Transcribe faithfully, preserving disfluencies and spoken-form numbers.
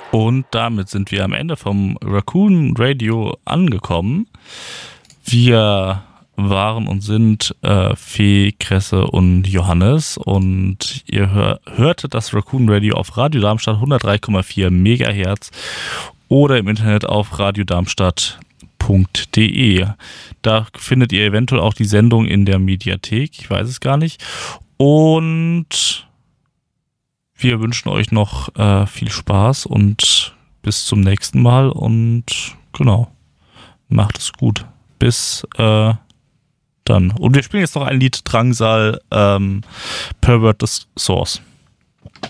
Und damit sind wir am Ende vom Raccoon Radio angekommen. Wir waren und sind äh, Fee, Kresse und Johannes und ihr hör, hörtet das Raccoon Radio auf Radio Darmstadt hundertdrei Komma vier Megahertz oder im Internet auf radiodarmstadt punkt de. Da findet ihr eventuell auch die Sendung in der Mediathek, ich weiß es gar nicht. Und wir wünschen euch noch äh, viel Spaß und bis zum nächsten Mal und genau, macht es gut. Bis äh, dann. Und wir spielen jetzt noch ein Lied, Drangsal, ähm, Pervert the Source.